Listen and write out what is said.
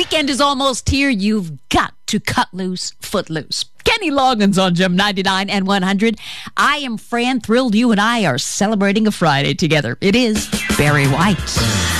weekend is almost here. You've got to cut loose, foot loose. Kenny Loggins on Gem 99 and 100. I am Fran, thrilled you and I are celebrating a Friday together. It is Barry White.